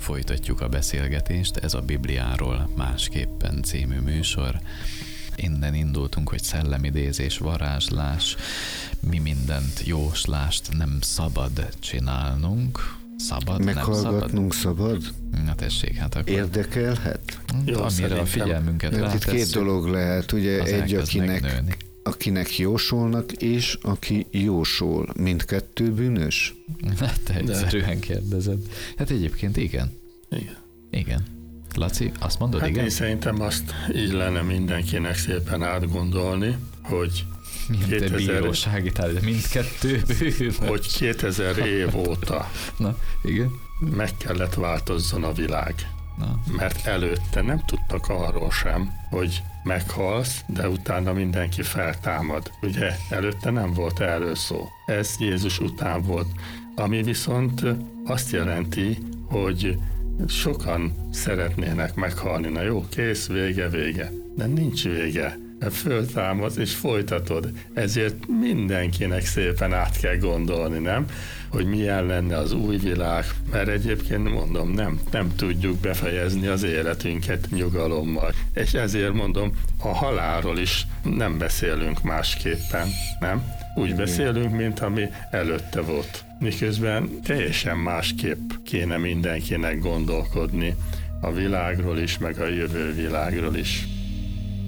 Folytatjuk a beszélgetést, ez a Bibliáról másképpen című műsor. Innen indultunk, hogy szellemidézés, varázslás, mi mindent, jóslást nem szabad csinálnunk. Szabad, meghallgatnunk szabad? Na tessék, hát akkor... Érdekelhet? Jó, amire a figyelmünket rátesszük. Itt két dolog lehet, ugye egy, akinek jósolnak, és aki jósol. Mindkettő bűnös? Hát egyszerűen kérdezed. Hát egyébként igen. Igen. Laci, azt mondod, hát igen? Én szerintem azt így lenne mindenkinek szépen átgondolni, hogy bírósági tárgy, mindkettő bűn. Hogy 2000 év óta na, igen. meg kellett változzon a világ. Na. Mert előtte nem tudtak arról sem, hogy meghalsz, de utána mindenki feltámad. Ugye előtte nem volt erről szó. Ez Jézus után volt. Ami viszont azt jelenti, hogy sokan szeretnének meghalni. Na jó, kész, vége. De nincs vége. Föltámadsz és folytatod. Ezért mindenkinek szépen át kell gondolni, nem? Hogy milyen lenne az új világ, mert egyébként mondom, nem tudjuk befejezni az életünket nyugalommal. És ezért mondom, a halálról is nem beszélünk másképpen, nem? Úgy beszélünk, mint ami előtte volt. Miközben teljesen másképp kéne mindenkinek gondolkodni a világról is, meg a jövő világról is.